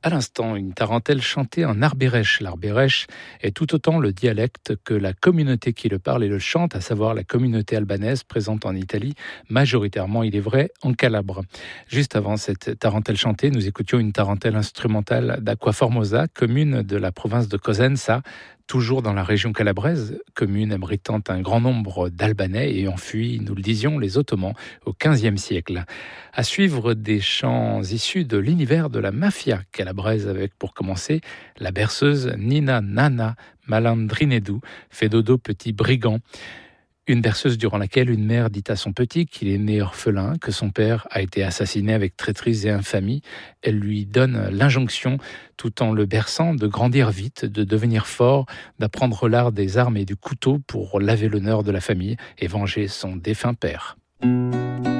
À l'instant, une tarentelle chantée en arbérèche. L'arbérèche est tout autant le dialecte que la communauté qui le parle et le chante, à savoir la communauté albanaise présente en Italie, majoritairement, il est vrai, en Calabre. Juste avant cette tarentelle chantée, nous écoutions une tarentelle instrumentale d'Acquaformosa, commune de la province de Cosenza, toujours dans la région calabraise, commune abritant un grand nombre d'Albanais ayant fui, nous le disions, les Ottomans au XVe siècle. À suivre des chants issus de l'univers de la mafia calabraise avec, pour commencer, la berceuse Nina Nana Malandrinedou, fait dodo petit brigand. Une berceuse durant laquelle une mère dit à son petit qu'il est né orphelin, que son père a été assassiné avec traîtrise et infamie. Elle lui donne l'injonction, tout en le berçant, de grandir vite, de devenir fort, d'apprendre l'art des armes et du couteau pour laver l'honneur de la famille et venger son défunt père.